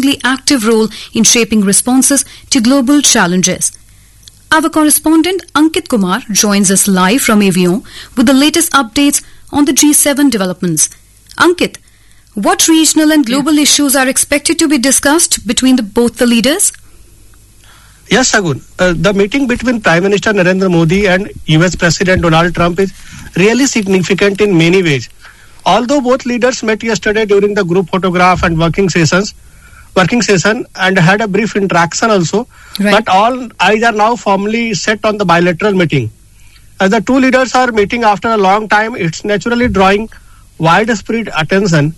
increasingly active role in shaping responses to global challenges. Our correspondent Ankit Kumar joins us live from Avion with the latest updates on the G7 developments. Ankit, what regional and global issues are expected to be discussed between both the leaders? Yes, Sagun. The meeting between Prime Minister Narendra Modi and US President Donald Trump is really significant in many ways. Although both leaders met yesterday during the group photograph and working session and had a brief interaction also, but all eyes are now firmly set on the bilateral meeting. As the two leaders are meeting after a long time, it's naturally drawing widespread attention.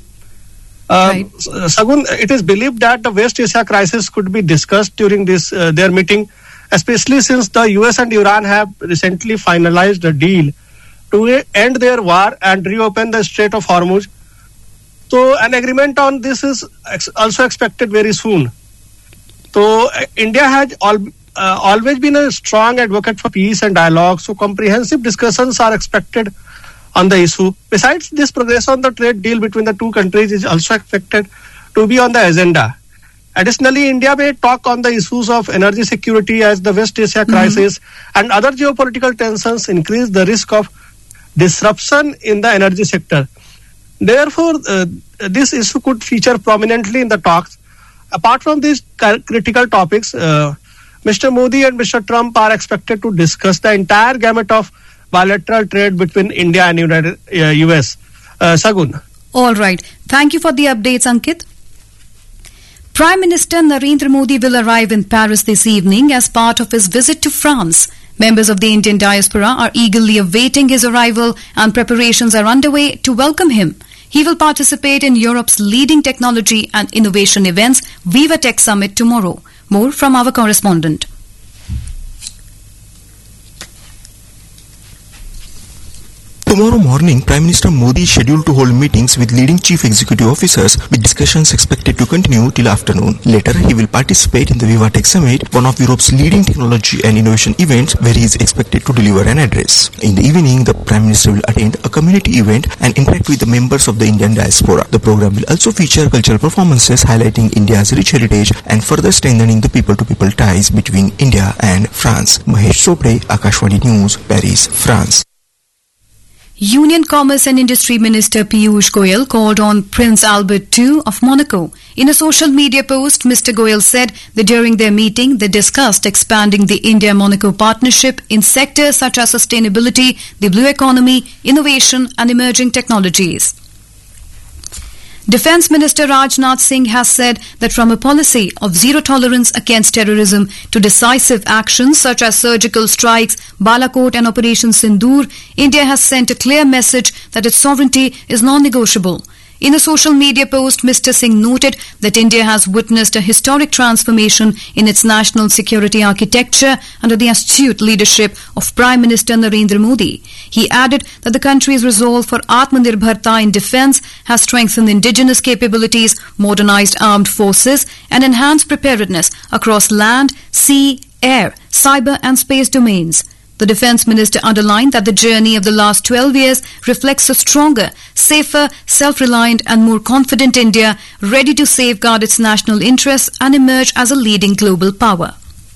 Sagun, it is believed that the West Asia crisis could be discussed during this their meeting, especially since the US and Iran have recently finalized a deal to end their war and reopen the Strait of Hormuz. So an agreement on this is also expected very soon. So India has always been a strong advocate for peace and dialogue, so comprehensive discussions are expected on the issue. Besides this, progress on the trade deal between the two countries is also expected to be on the agenda. Additionally, India may talk on the issues of energy security as the West Asia crisis and other geopolitical tensions increase the risk of disruption in the energy sector. Therefore, this issue could feature prominently in the talks. Apart from these critical topics, Mr. Modi and Mr. Trump are expected to discuss the entire gamut of bilateral trade between India and US. Sagun. All right. Thank you for the updates, Ankit. Prime Minister Narendra Modi will arrive in Paris this evening as part of his visit to France. Members of the Indian diaspora are eagerly awaiting his arrival and preparations are underway to welcome him. He will participate in Europe's leading technology and innovation events, Viva Tech Summit, tomorrow. More from our correspondent. Tomorrow morning, Prime Minister Modi is scheduled to hold meetings with leading chief executive officers, with discussions expected to continue till afternoon. Later, he will participate in the Viva Tech Summit, one of Europe's leading technology and innovation events, where he is expected to deliver an address. In the evening, the Prime Minister will attend a community event and interact with the members of the Indian diaspora. The program will also feature cultural performances highlighting India's rich heritage and further strengthening the people-to-people ties between India and France. Mahesh Chopre, Akashvani News, Paris, France. Union Commerce and Industry Minister Piyush Goyal called on Prince Albert II of Monaco. In a social media post, Mr. Goyal said that during their meeting, they discussed expanding the India-Monaco partnership in sectors such as sustainability, the blue economy, innovation and emerging technologies. Defence Minister Rajnath Singh has said that from a policy of zero tolerance against terrorism to decisive actions such as surgical strikes, Balakot and Operation Sindoor, India has sent a clear message that its sovereignty is non-negotiable. In a social media post, Mr. Singh noted that India has witnessed a historic transformation in its national security architecture under the astute leadership of Prime Minister Narendra Modi. He added that the country's resolve for Atmanirbharta in defence has strengthened indigenous capabilities, modernized armed forces and enhanced preparedness across land, sea, air, cyber and space domains. The Defence Minister underlined that the journey of the last 12 years reflects a stronger, safer, self-reliant and more confident India, ready to safeguard its national interests and emerge as a leading global power.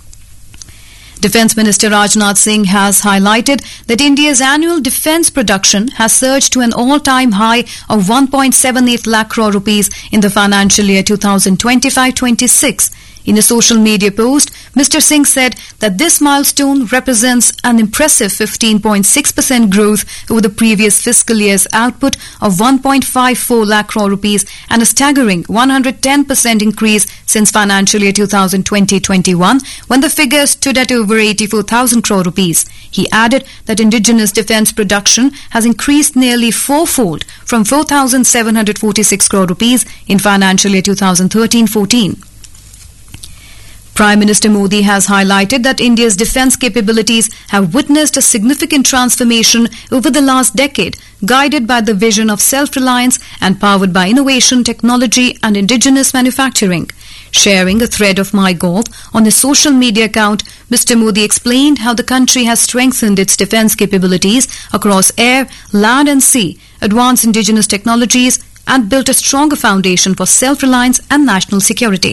Defence Minister Rajnath Singh has highlighted that India's annual defence production has surged to an all-time high of 1.78 lakh crore rupees in the financial year 2025-26. In a social media post, Mr. Singh said that this milestone represents an impressive 15.6% growth over the previous fiscal year's output of 1.54 lakh crore rupees and a staggering 110% increase since financial year 2020-21 when the figure stood at over 84,000 crore rupees. He added that indigenous defence production has increased nearly fourfold from 4,746 crore rupees in financial year 2013-14. Prime Minister Modi has highlighted that India's defence capabilities have witnessed a significant transformation over the last decade, guided by the vision of self-reliance and powered by innovation, technology and indigenous manufacturing. Sharing a thread of MyGov on his social media account, Mr. Modi explained how the country has strengthened its defence capabilities across air, land and sea, advanced indigenous technologies and built a stronger foundation for self-reliance and national security.